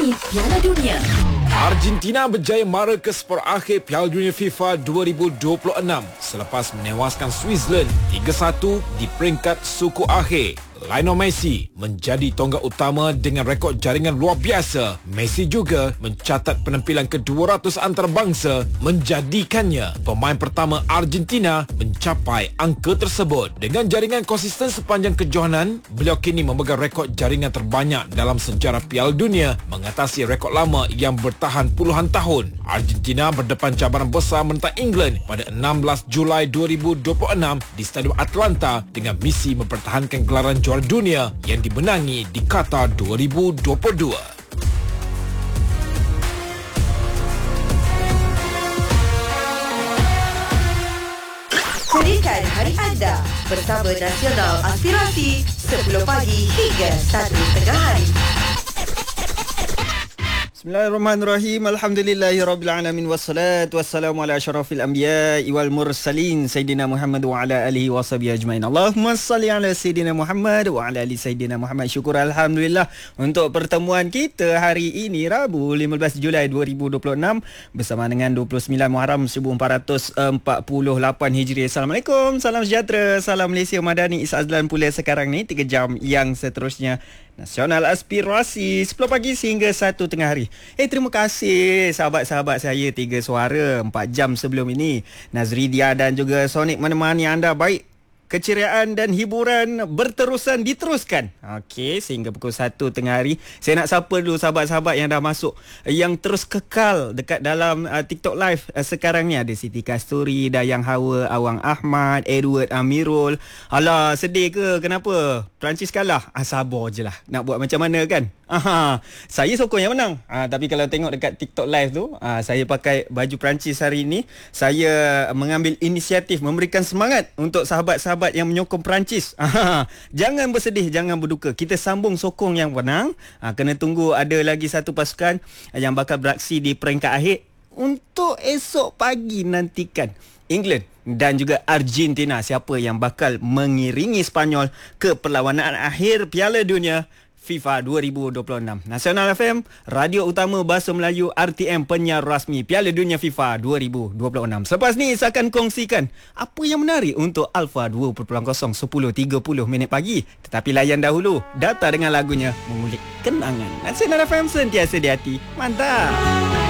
rasmi Piala Dunia. Argentina berjaya mara ke separ akhir Piala Dunia FIFA 2026 selepas menewaskan Switzerland 3-1 di peringkat suku akhir. Lionel Messi menjadi tonggak utama dengan rekod jaringan luar biasa. Messi juga mencatat penampilan ke-200 antarabangsa, menjadikannya pemain pertama Argentina mencapai angka tersebut. Dengan jaringan konsisten sepanjang kejohanan, beliau kini memegang rekod jaringan terbanyak dalam sejarah Piala Dunia, mengatasi rekod lama yang bertahan puluhan tahun. Argentina berdepan cabaran besar menentang England pada 16 Julai 2026 di Stadium Atlanta dengan misi mempertahankan gelaran juara dunia yang dimenangi di Qatar 2022. Jadikan hari anda bersama Nasional Aspirasi 10 pagi hingga 1 tengah hari. Bismillahirrahmanirrahim. Alhamdulillahirabbil wassalatu wassalamu ala asyrafil anbiya'i wal mursalin sayyidina Muhammad wa ala alihi washabihi ajmain. Allahumma salli ala sayyidina Muhammad wa ala ali sayyidina Muhammad. Syukur alhamdulillah untuk pertemuan kita hari ini Rabu 15 Julai 2026 bersama dengan 29 Muharram 1448 Hijri. Assalamualaikum, salam sejahtera, salam Malaysia Madani. Isa Azlan pula sekarang ni 3 jam yang seterusnya Nasional Aspirasi 10 pagi sehingga 1 tengah hari. Terima kasih sahabat-sahabat saya 3 suara 4 jam sebelum ini. Nazridia dan juga Sonic menemani anda. Baik, keceriaan dan hiburan berterusan diteruskan. Okey, sehingga pukul 1 tengah hari. Saya nak sapa dulu sahabat-sahabat yang dah masuk, yang terus kekal dekat dalam TikTok live sekarang ni. Ada Siti Kasturi, Dayang Hawa, Awang Ahmad, Edward Amirul. Alah, sedih ke? Kenapa? Perancis kalah? Sabar je lah. Nak buat macam mana kan? Saya sokong yang menang. Tapi kalau tengok dekat TikTok live tu, saya pakai baju Perancis hari ini. Saya mengambil inisiatif memberikan semangat untuk sahabat-sahabat yang menyokong Perancis. Jangan bersedih, jangan berduka. Kita sambung sokong yang menang. Kena tunggu ada lagi satu pasukan yang bakal beraksi di peringkat akhir. Untuk esok pagi nantikan England dan juga Argentina, siapa yang bakal mengiringi Spanyol ke perlawanan akhir Piala Dunia FIFA 2026. Nasional FM, radio utama bahasa Melayu, RTM, penyiar rasmi Piala Dunia FIFA 2026. Selepas ni saya akan kongsikan apa yang menarik untuk Alpha 2.0 10.30 minit pagi. Tetapi layan dahulu data dengan lagunya mengulik kenangan. Nasional FM, sentiasa di hati. Mantap.